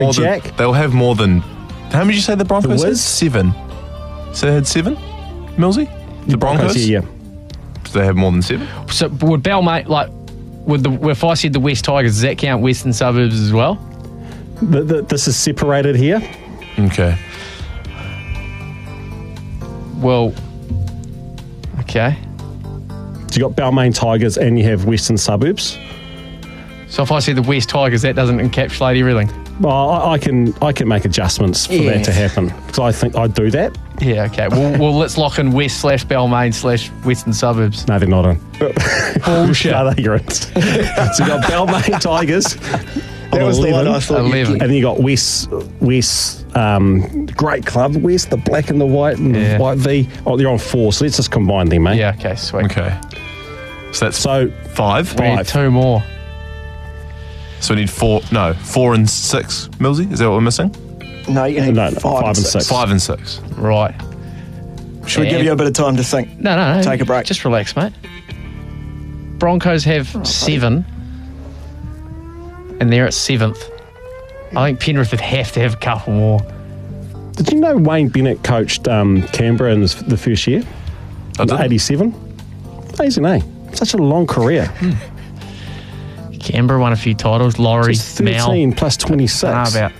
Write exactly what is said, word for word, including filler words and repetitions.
More than- Jack. they'll have more than. How many did you say the Broncos The had? Wiz? Seven. So they had seven, Millsy? The Broncos? yeah, yeah. Do they have more than seven? So would Balmain, like, would the, if I said the West Tigers, does that count Western Suburbs as well? The, the, this is separated here. Okay. Well, okay. So you got Balmain Tigers and you have Western Suburbs. So if I said the West Tigers, that doesn't encapsulate everything? Well, I, I can I can make adjustments for Yeah. that to happen because I think I'd do that. Yeah, okay. Well, well let's lock in West slash Balmain slash Western Suburbs. No, they're not in. Bullshit. No, they're in. So you got Balmain Tigers. That was the one I thought you'd eleven. get. And then you got West, West, um, great club, West, the black and the white and Yeah. the white V. Oh, they're on four, so let's just combine them, mate. Yeah, okay, sweet. Okay. So that's So, five. We need five. two more. So we need four. No, four and six, Millsy? Is that what we're missing? No, you need No, no, five, and six. Five and six. Right. Should we give And- you a bit of time to think? No, no, no. Take a break. Just relax, mate. Broncos have seven, and they're at seventh. I think Penrith would have to have a couple more. Did you know Wayne Bennett coached um, Canberra in this, the first year? I didn't. eighty-seven? Amazing, eh? Such a long career. Canberra won a few titles. Laurie, Just Mal. thirteen plus twenty-six. Ah, about